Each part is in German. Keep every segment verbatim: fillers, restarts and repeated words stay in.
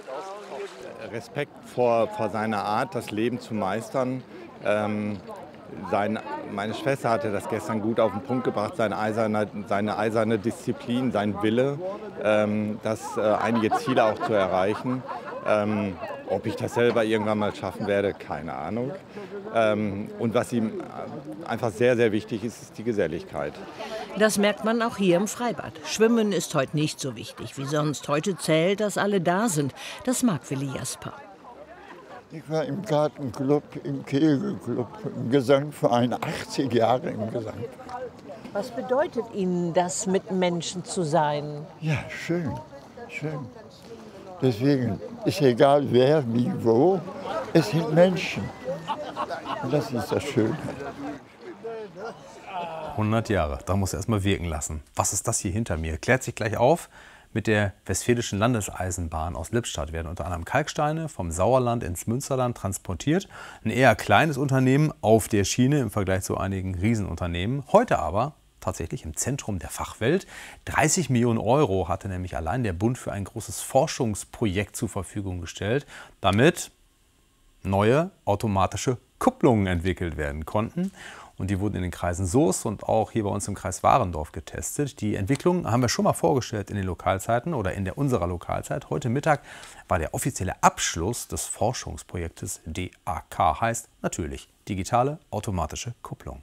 Respekt vor, vor seiner Art, das Leben zu meistern. Ähm, sein, meine Schwester hatte das gestern gut auf den Punkt gebracht, seine eiserne, seine eiserne Disziplin, sein Wille, ähm, das äh, einige Ziele auch zu erreichen. Ähm, ob ich das selber irgendwann mal schaffen werde, keine Ahnung. Ähm, und was ihm einfach sehr, sehr wichtig ist, ist die Geselligkeit. Das merkt man auch hier im Freibad. Schwimmen ist heute nicht so wichtig wie sonst. Heute zählt, dass alle da sind. Das mag Willi Jasper. Ich war im Gartenclub, im Kegelclub, im Gesangverein, achtzig Jahre im Gesang. Was bedeutet Ihnen das, mit Menschen zu sein? Ja, schön, schön. Deswegen ist egal wer, wie, wo, es sind Menschen. Und das ist das Schöne. hundert Jahre, da muss er erst mal wirken lassen. Was ist das hier hinter mir? Klärt sich gleich auf. Mit der Westfälischen Landeseisenbahn aus Lippstadt werden unter anderem Kalksteine vom Sauerland ins Münsterland transportiert. Ein eher kleines Unternehmen auf der Schiene im Vergleich zu einigen Riesenunternehmen. Heute aber tatsächlich im Zentrum der Fachwelt. dreißig Millionen Euro hatte nämlich allein der Bund für ein großes Forschungsprojekt zur Verfügung gestellt, damit neue automatische Kupplungen entwickelt werden konnten. Und die wurden in den Kreisen Soest und auch hier bei uns im Kreis Warendorf getestet. Die Entwicklung haben wir schon mal vorgestellt in den Lokalzeiten oder in der unserer Lokalzeit. Heute Mittag war der offizielle Abschluss des Forschungsprojektes D A K, heißt natürlich digitale automatische Kupplung.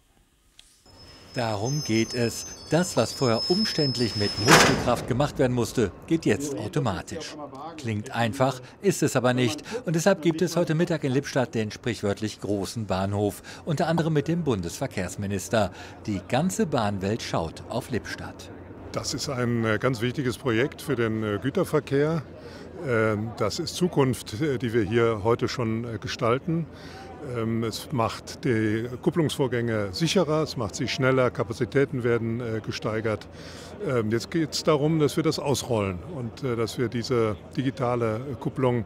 Darum geht es. Das, was vorher umständlich mit Muskelkraft gemacht werden musste, geht jetzt automatisch. Klingt einfach, ist es aber nicht. Und deshalb gibt es heute Mittag in Lippstadt den sprichwörtlich großen Bahnhof. Unter anderem mit dem Bundesverkehrsminister. Die ganze Bahnwelt schaut auf Lippstadt. Das ist ein ganz wichtiges Projekt für den Güterverkehr. Das ist Zukunft, die wir hier heute schon gestalten. Es macht die Kupplungsvorgänge sicherer, es macht sie schneller, Kapazitäten werden gesteigert. Jetzt geht es darum, dass wir das ausrollen und dass wir diese digitale Kupplung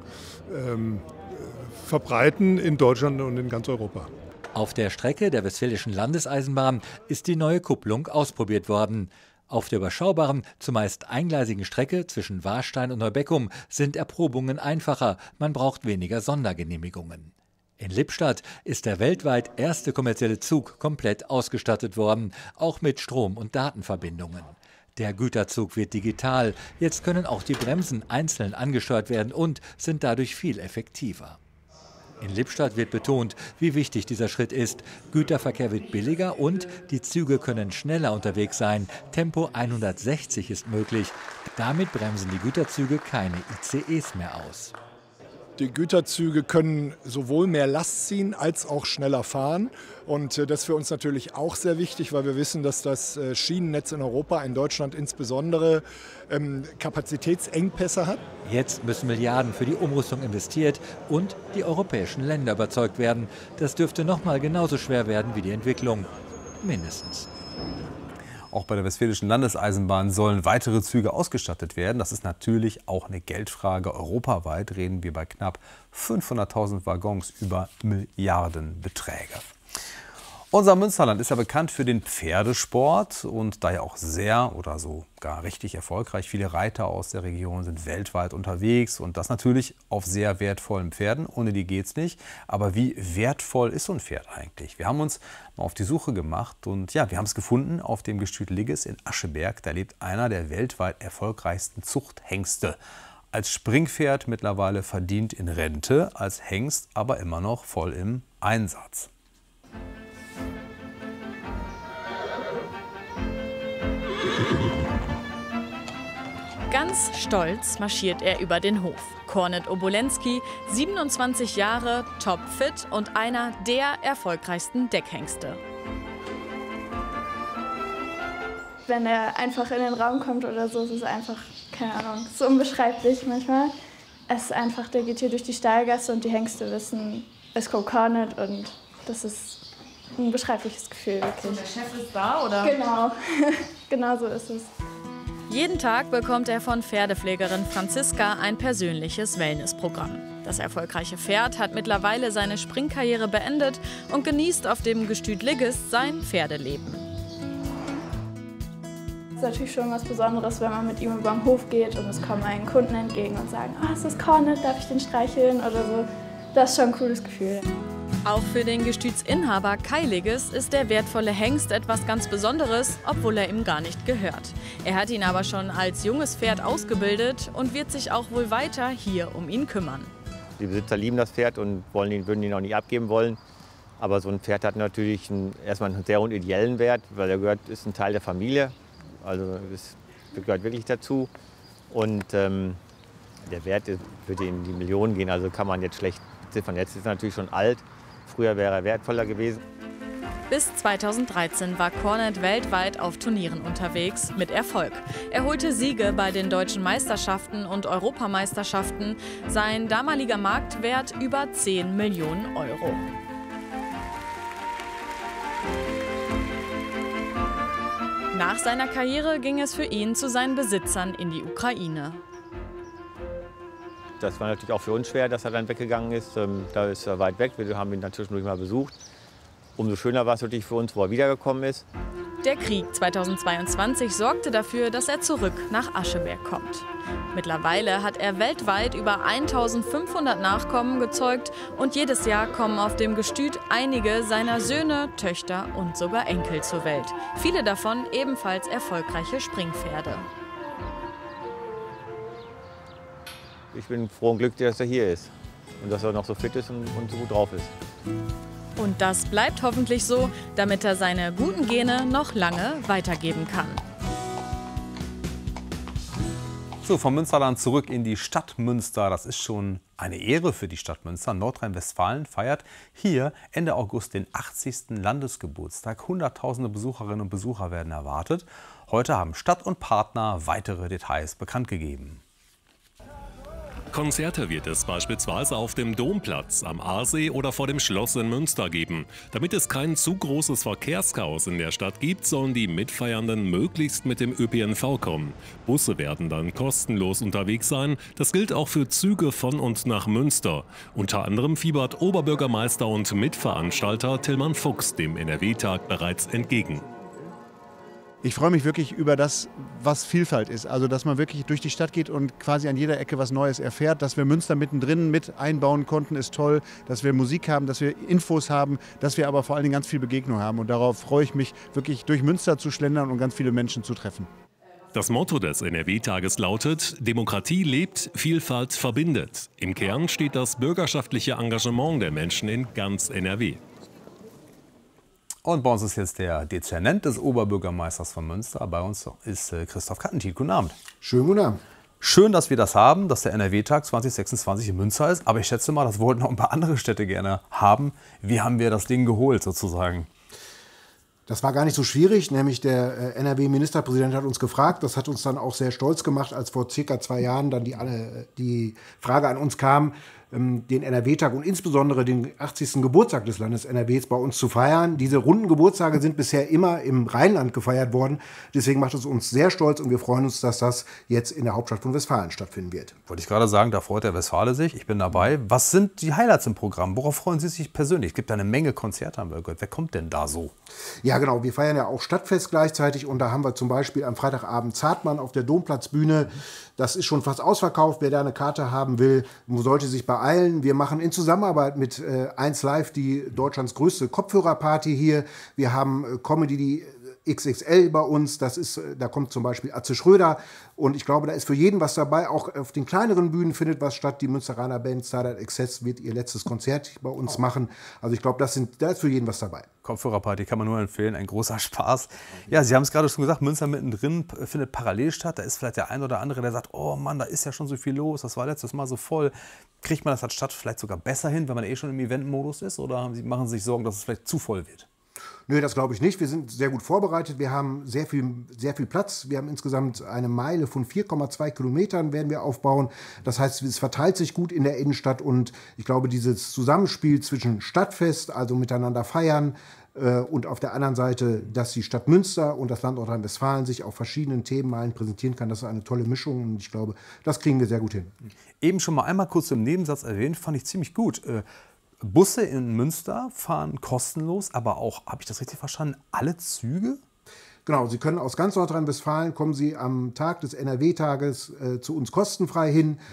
verbreiten in Deutschland und in ganz Europa. Auf der Strecke der Westfälischen Landeseisenbahn ist die neue Kupplung ausprobiert worden. Auf der überschaubaren, zumeist eingleisigen Strecke zwischen Warstein und Neubeckum sind Erprobungen einfacher, man braucht weniger Sondergenehmigungen. In Lippstadt ist der weltweit erste kommerzielle Zug komplett ausgestattet worden, auch mit Strom- und Datenverbindungen. Der Güterzug wird digital, jetzt können auch die Bremsen einzeln angesteuert werden und sind dadurch viel effektiver. In Lippstadt wird betont, wie wichtig dieser Schritt ist. Güterverkehr wird billiger und die Züge können schneller unterwegs sein. Tempo hundertsechzig ist möglich. Damit bremsen die Güterzüge keine I C Es mehr aus. Die Güterzüge können sowohl mehr Last ziehen als auch schneller fahren. Und das ist für uns natürlich auch sehr wichtig, weil wir wissen, dass das Schienennetz in Europa, in Deutschland insbesondere, Kapazitätsengpässe hat. Jetzt müssen Milliarden für die Umrüstung investiert und die europäischen Länder überzeugt werden. Das dürfte noch mal genauso schwer werden wie die Entwicklung. Mindestens. Auch bei der Westfälischen Landeseisenbahn sollen weitere Züge ausgestattet werden. Das ist natürlich auch eine Geldfrage. Europaweit reden wir bei knapp fünfhunderttausend Waggons über Milliardenbeträge. Unser Münsterland ist ja bekannt für den Pferdesport und daher auch sehr oder sogar richtig erfolgreich. Viele Reiter aus der Region sind weltweit unterwegs und das natürlich auf sehr wertvollen Pferden. Ohne die geht's nicht. Aber wie wertvoll ist so ein Pferd eigentlich? Wir haben uns mal auf die Suche gemacht und ja, wir haben es gefunden auf dem Gestüt Ligges in Ascheberg. Da lebt einer der weltweit erfolgreichsten Zuchthengste. Als Springpferd mittlerweile verdient in Rente, als Hengst aber immer noch voll im Einsatz. Ganz stolz marschiert er über den Hof. Kornet Obolenski, siebenundzwanzig Jahre, topfit und einer der erfolgreichsten Deckhengste. Wenn er einfach in den Raum kommt oder so, ist es einfach, keine Ahnung, so unbeschreiblich manchmal. Es ist einfach, der geht hier durch die Stallgasse und die Hengste wissen, es kommt Kornet und das ist ein beschreibliches Gefühl, wirklich. Und der Chef ist da, oder? Genau, genau so ist es. Jeden Tag bekommt er von Pferdepflegerin Franziska ein persönliches Wellnessprogramm. Das erfolgreiche Pferd hat mittlerweile seine Springkarriere beendet und genießt auf dem Gestüt Ligges sein Pferdeleben. natürlich schon was Besonderes, wenn man mit ihm über den Hof geht und es kommen einen Kunden entgegen und sagen, ah, ist das Cornet, darf ich den streicheln oder so. Das ist schon ein cooles Gefühl. Auch für den Gestützinhaber Kai Ligges ist der wertvolle Hengst etwas ganz Besonderes, obwohl er ihm gar nicht gehört. Er hat ihn aber schon als junges Pferd ausgebildet und wird sich auch wohl weiter hier um ihn kümmern. Die Besitzer lieben das Pferd und wollen ihn, würden ihn auch nicht abgeben wollen. Aber so ein Pferd hat natürlich einen, erstmal einen sehr ideellen Wert, weil er gehört, ist ein Teil der Familie. Also es gehört wirklich dazu. Und ähm, der Wert würde in die Millionen gehen, also kann man jetzt schlecht beziffern. Jetzt ist er natürlich schon alt. Früher wäre er wertvoller gewesen. Bis zweitausenddreizehn war Cornet weltweit auf Turnieren unterwegs, mit Erfolg. Er holte Siege bei den deutschen Meisterschaften und Europameisterschaften. Sein damaliger Marktwert über zehn Millionen Euro. Nach seiner Karriere ging es für ihn zu seinen Besitzern in die Ukraine. Das war natürlich auch für uns schwer, dass er dann weggegangen ist. Da ist er weit weg. Wir haben ihn dann zwischendurch mal besucht. Umso schöner war es natürlich für uns, wo er wiedergekommen ist. Der Krieg zweitausendzweiundzwanzig sorgte dafür, dass er zurück nach Ascheberg kommt. Mittlerweile hat er weltweit über eintausendfünfhundert Nachkommen gezeugt und jedes Jahr kommen auf dem Gestüt einige seiner Söhne, Töchter und sogar Enkel zur Welt. Viele davon ebenfalls erfolgreiche Springpferde. Ich bin froh und glücklich, dass er hier ist und dass er noch so fit ist und, und so gut drauf ist. Und das bleibt hoffentlich so, damit er seine guten Gene noch lange weitergeben kann. So, vom Münsterland zurück in die Stadt Münster. Das ist schon eine Ehre für die Stadt Münster. Nordrhein-Westfalen feiert hier Ende August den achtzigsten Landesgeburtstag. Hunderttausende Besucherinnen und Besucher werden erwartet. Heute haben Stadt und Partner weitere Details bekannt gegeben. Konzerte wird es beispielsweise auf dem Domplatz, am Aasee oder vor dem Schloss in Münster geben. Damit es kein zu großes Verkehrschaos in der Stadt gibt, sollen die Mitfeiernden möglichst mit dem Ö P N V kommen. Busse werden dann kostenlos unterwegs sein. Das gilt auch für Züge von und nach Münster. Unter anderem fiebert Oberbürgermeister und Mitveranstalter Tillmann Fuchs dem N R W-Tag bereits entgegen. Ich freue mich wirklich über das, was Vielfalt ist. Also, dass man wirklich durch die Stadt geht und quasi an jeder Ecke was Neues erfährt. Dass wir Münster mittendrin mit einbauen konnten, ist toll. Dass wir Musik haben, dass wir Infos haben, dass wir aber vor allen Dingen ganz viel Begegnung haben. Und darauf freue ich mich, wirklich durch Münster zu schlendern und ganz viele Menschen zu treffen. Das Motto des N R W-Tages lautet: Demokratie lebt, Vielfalt verbindet. Im Kern steht das bürgerschaftliche Engagement der Menschen in ganz N R W. Und bei uns ist jetzt der Dezernent des Oberbürgermeisters von Münster. Bei uns ist Christoph Kattentit. Guten Abend. Schönen guten Abend. Schön, dass wir das haben, dass der N R W-Tag zwanzig sechsundzwanzig in Münster ist. Aber ich schätze mal, das wollten noch ein paar andere Städte gerne haben. Wie haben wir das Ding geholt sozusagen? Das war gar nicht so schwierig, nämlich der N R W-Ministerpräsident hat uns gefragt. Das hat uns dann auch sehr stolz gemacht, als vor circa zwei Jahren dann die, die Frage an uns kam, den N R W-Tag und insbesondere den achtzigsten Geburtstag des Landes N R Ws bei uns zu feiern. Diese runden Geburtstage sind bisher immer im Rheinland gefeiert worden. Deswegen macht es uns sehr stolz und wir freuen uns, dass das jetzt in der Hauptstadt von Westfalen stattfinden wird. Wollte ich gerade sagen, da freut der Westfale sich. Ich bin dabei. Was sind die Highlights im Programm? Worauf freuen Sie sich persönlich? Es gibt eine Menge Konzerte, haben wir gehört. Wer kommt denn da so? Ja, genau. Wir feiern ja auch Stadtfest gleichzeitig und da haben wir zum Beispiel am Freitagabend Zartmann auf der Domplatzbühne. Das ist schon fast ausverkauft. Wer da eine Karte haben will, sollte sich beeilen. Wir machen in Zusammenarbeit mit äh, eins Live die Deutschlands größte Kopfhörerparty hier. Wir haben äh, Comedy die X X L bei uns. Das ist, äh, da kommt zum Beispiel Atze Schröder. Und ich glaube, da ist für jeden was dabei. Auch auf den kleineren Bühnen findet was statt. Die Münsteraner Band Starlight Access wird ihr letztes Konzert bei uns machen. Also ich glaube, das sind, da ist für jeden was dabei. Kopfhörerparty kann man nur empfehlen, ein großer Spaß. Ja, Sie haben es gerade schon gesagt, Münster mittendrin findet parallel statt. Da ist vielleicht der ein oder andere, der sagt, oh Mann, da ist ja schon so viel los, das war letztes Mal so voll. Kriegt man das als Stadt vielleicht sogar besser hin, wenn man eh schon im Eventmodus ist? Oder machen Sie sich Sorgen, dass es vielleicht zu voll wird? Nö, das glaube ich nicht. Wir sind sehr gut vorbereitet. Wir haben sehr viel, sehr viel Platz. Wir haben insgesamt eine Meile von vier Komma zwei Kilometern werden wir aufbauen. Das heißt, es verteilt sich gut in der Innenstadt. Und ich glaube, dieses Zusammenspiel zwischen Stadtfest, also miteinander feiern, äh, und auf der anderen Seite, dass die Stadt Münster und das Land Nordrhein-Westfalen sich auf verschiedenen Themenmalen präsentieren kann, das ist eine tolle Mischung. Und ich glaube, das kriegen wir sehr gut hin. Eben schon mal einmal kurz im Nebensatz erwähnt, fand ich ziemlich gut. Äh, Busse in Münster fahren kostenlos, aber auch, habe ich das richtig verstanden, alle Züge? Genau, Sie können aus ganz Nordrhein-Westfalen, kommen Sie am Tag des N R W-Tages äh, zu uns kostenfrei hin.